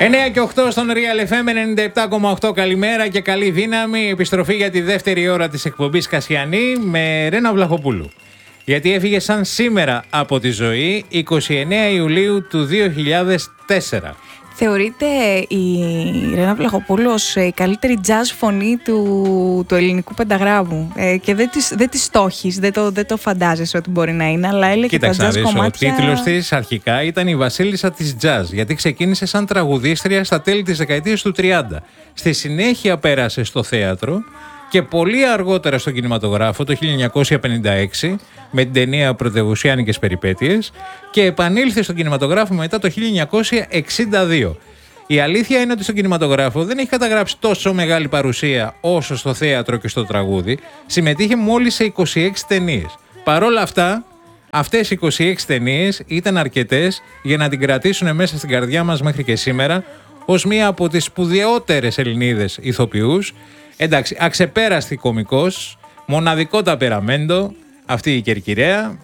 9 και 8 στον Real FM 97,8. Καλημέρα και καλή δύναμη. Επιστροφή για τη δεύτερη ώρα της εκπομπής Κασιανή με Ρένα Βλαχοπούλου. Γιατί έφυγε σαν σήμερα από τη ζωή 29 Ιουλίου του 2004. Θεωρείται η Ρένα Βλαχοπούλου ως η καλύτερη jazz φωνή του ελληνικού πενταγράμμου και δεν τη στόχεις, δεν το φαντάζεσαι ότι μπορεί να είναι, αλλά έλεγε τα jazz κομμάτια. Ο τίτλος της αρχικά ήταν η Βασίλισσα της Jazz, γιατί ξεκίνησε σαν τραγουδίστρια στα τέλη της δεκαετίας του 30. Στη συνέχεια πέρασε στο θέατρο και πολύ αργότερα στον κινηματογράφο το 1956 με την ταινία Πρωτευουσιάνικες Περιπέτειες και επανήλθε στον κινηματογράφο μετά το 1962. Η αλήθεια είναι ότι στον κινηματογράφο δεν έχει καταγράψει τόσο μεγάλη παρουσία όσο στο θέατρο και στο τραγούδι. Συμμετείχε μόλις σε 26 ταινίες. Παρόλα αυτά, αυτές οι 26 ταινίες ήταν αρκετές για να την κρατήσουν μέσα στην καρδιά μας μέχρι και σήμερα ως μία από τις σπουδαιότερες Ελληνίδες ηθοποιούς. Εντάξει, αξεπέραστη κωμικός, μοναδικό ταπεραμέντο, αυτή η Κερκυραία,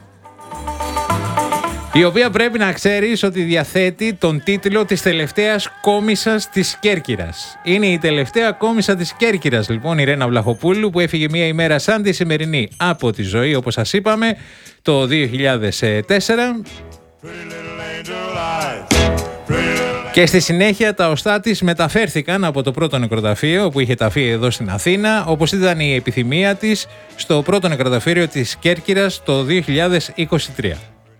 η οποία πρέπει να ξέρεις ότι διαθέτει τον τίτλο της τελευταίας κόμισσας της Κέρκυρας. Είναι η τελευταία κόμισσα της Κέρκυρας, λοιπόν, η Ρένα Βλαχοπούλου, που έφυγε μία ημέρα σαν τη σημερινή από τη ζωή, όπως σας είπαμε, το 2004. Και στη συνέχεια τα οστά της μεταφέρθηκαν από το πρώτο νεκροταφείο που είχε ταφεί εδώ στην Αθήνα, όπως ήταν η επιθυμία της, στο πρώτο νεκροταφείο της Κέρκυρας το 2023.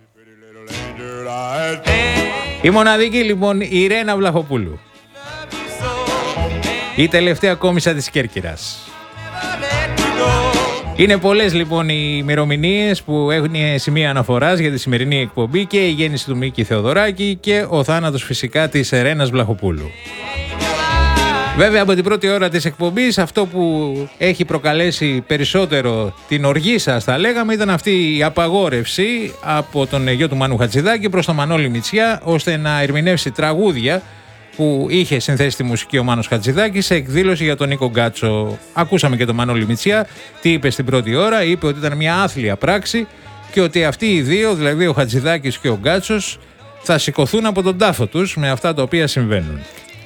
Η μοναδική, λοιπόν, η Ρένα Βλαχοπούλου, η τελευταία κόμισσα της Κέρκυρας. Είναι πολλές, λοιπόν, οι ημερομηνίες που έχουν σημεία αναφοράς για τη σημερινή εκπομπή, και η γέννηση του Μίκη Θεοδωράκη και ο θάνατος φυσικά της Ρένας Βλαχοπούλου. Βέβαια, από την πρώτη ώρα της εκπομπής αυτό που έχει προκαλέσει περισσότερο την οργή σας, θα λέγαμε, ήταν αυτή η απαγόρευση από τον γιο του Μάνου Χατζηδάκη προς τον Μανώλη Μητσιά, ώστε να ερμηνεύσει τραγούδια που είχε συνθέσει τη μουσική ο Μάνος Χατζηδάκης σε εκδήλωση για τον Νίκο Γκάτσο. Ακούσαμε και τον Μανώλη Μητσιά τι είπε στην πρώτη ώρα. Είπε ότι ήταν μια άθλια πράξη και ότι αυτοί οι δύο, δηλαδή ο Χατζηδάκης και ο Γκάτσος, θα σηκωθούν από τον τάφο τους με αυτά τα οποία συμβαίνουν.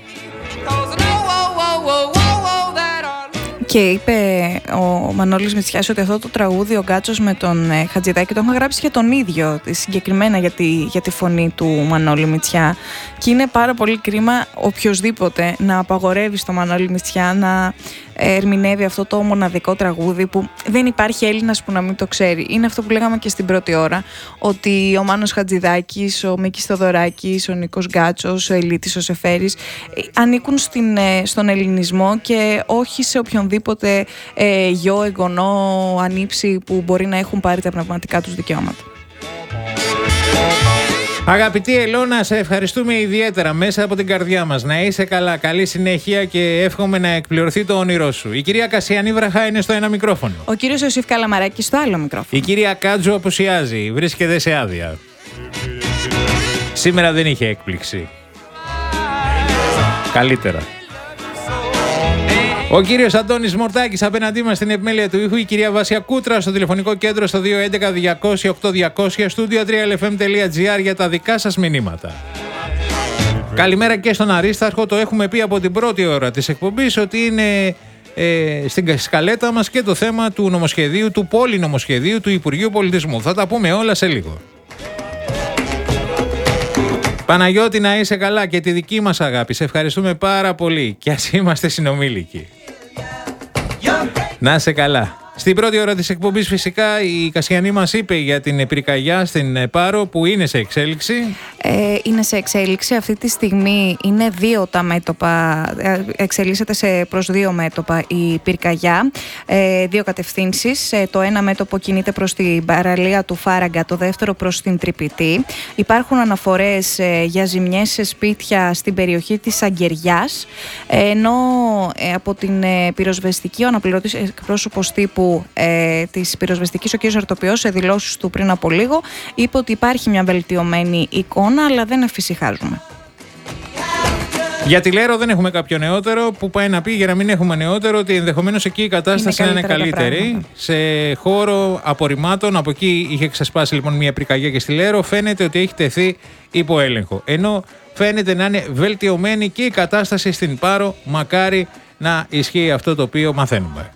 Και είπε ο Μανώλης Μητσιάς ότι αυτό το τραγούδι ο Γκάτσος με τον Χατζηδάκη το είχαν γράψει και τον ίδιο, συγκεκριμένα για τη φωνή του Μανώλη Μητσιά. Και είναι πάρα πολύ κρίμα οποιοσδήποτε να απαγορεύει στο Μανώλη Μητσιά να ερμηνεύει αυτό το μοναδικό τραγούδι που δεν υπάρχει Έλληνας που να μην το ξέρει. Είναι αυτό που λέγαμε και στην πρώτη ώρα, ότι ο Μάνος Χατζηδάκης, ο Μίκης Θεοδωράκης, ο Νίκος Γκάτσος, ο Ελίτης, ο Σεφέρης ανήκουν στον ελληνισμό και όχι σε οποιονδήποτε γιο, εγγονό, ανήψη που μπορεί να έχουν πάρει τα πνευματικά τους δικαιώματα. Αγαπητή Ελώνα, σε ευχαριστούμε ιδιαίτερα μέσα από την καρδιά μας. Να είσαι καλά, καλή συνέχεια και εύχομαι να εκπληρωθεί το όνειρό σου. Η κυρία Κασιανή Βραχά είναι στο ένα μικρόφωνο. Ο κύριος Ιωσήφ Καλαμαράκης στο άλλο μικρόφωνο. Η κυρία Κάτζου απουσιάζει, βρίσκεται σε άδεια. Σήμερα δεν είχε έκπληξη. Καλύτερα. Ο κύριος Αντώνης Μορτάκης απέναντί μας στην επιμέλεια του ήχου, η κυρία Βάσια Κούτρα στο τηλεφωνικό κέντρο στο 211-200-8200, studio 3lfm.gr για τα δικά σας μηνύματα. Καλημέρα και στον Αρίσταρχο, το έχουμε πει από την πρώτη ώρα της εκπομπής ότι είναι στην σκαλέτα μας και το θέμα του νομοσχεδίου, του πολυνομοσχεδίου του Υπουργείου Πολιτισμού. Θα τα πούμε όλα σε λίγο. Παναγιώτη, να είσαι καλά και τη δική μας αγάπη. Σε ευχαριστούμε πάρα πολύ και ας είμαστε συνομήλικοι. Να είσαι καλά. Στην πρώτη ώρα της εκπομπής φυσικά η Κασιανή μας είπε για την πυρκαγιά στην Πάρο που είναι σε εξέλιξη. Είναι σε εξέλιξη. Αυτή τη στιγμή είναι δύο τα μέτωπα, εξελίσσεται προς δύο μέτωπα η πυρκαγιά, δύο κατευθύνσεις. Το ένα μέτωπο κινείται προς την παραλία του Φάραγγα, το δεύτερο προς την Τρυπητή. Υπάρχουν αναφορές για ζημιές σε σπίτια στην περιοχή της Αγκαιριάς, ενώ από την πυροσβεστική, ο αναπληρωτής εκπρόσωπος τύπου της πυροσβεστικής, ο κ. Αρτοπιός, σε δηλώσεις του πριν από λίγο, είπε ότι υπάρχει μια βελτιωμένη εικόνα, αλλά δεν εφησυχάζουμε. Για τη Λέρο δεν έχουμε κάποιο νεότερο που πάει να πει, για να μην έχουμε νεότερο, ότι ενδεχομένως εκεί η κατάσταση είναι καλύτερη. Σε χώρο απορριμμάτων, από εκεί είχε ξεσπάσει λοιπόν μια πυρκαγιά και στη Λέρο, φαίνεται ότι έχει τεθεί υπό έλεγχο. Ενώ φαίνεται να είναι βελτιωμένη και η κατάσταση στην Πάρο, μακάρι να ισχύει αυτό το οποίο μαθαίνουμε.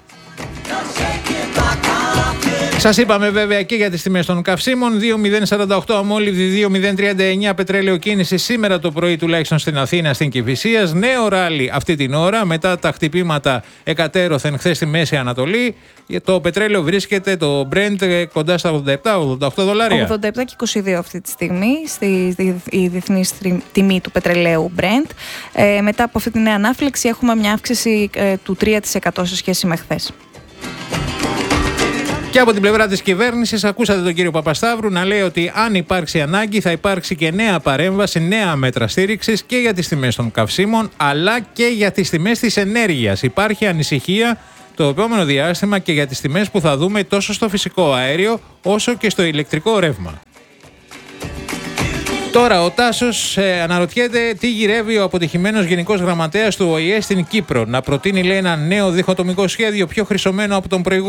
Σας είπαμε βέβαια και για τις τιμές των καυσίμων. 2.048 αμόλυβδη, 2.039 πετρέλαιο κίνηση σήμερα το πρωί, τουλάχιστον στην Αθήνα, στην Κηφισίας. Νέο ράλι αυτή την ώρα μετά τα χτυπήματα εκατέρωθεν χθες στη Μέση Ανατολή. Το πετρέλαιο βρίσκεται, το Brent, κοντά στα 87-88 δολάρια. 87 και 22 αυτή τη στιγμή η διεθνή τιμή του πετρελαίου Brent. Μετά από αυτή τη νέα ανάφλεξη έχουμε μια αύξηση του 3% σε σχέση με χθες. Και από την πλευρά της κυβέρνησης ακούσατε τον κύριο Παπασταύρου να λέει ότι αν υπάρξει ανάγκη θα υπάρξει και νέα παρέμβαση, νέα μέτρα στήριξης και για τις τιμές των καυσίμων αλλά και για τις τιμές της ενέργειας. Υπάρχει ανησυχία το επόμενο διάστημα και για τις τιμές που θα δούμε τόσο στο φυσικό αέριο όσο και στο ηλεκτρικό ρεύμα. Τώρα ο Τάσος αναρωτιέται τι γυρεύει ο αποτυχημένος Γενικός Γραμματέας του ΟΗΕ στην Κύπρο. Να προτείνει, λέει, ένα νέο διχοτομικό σχέδιο πιο χρυσωμένο από τον προηγούμενο.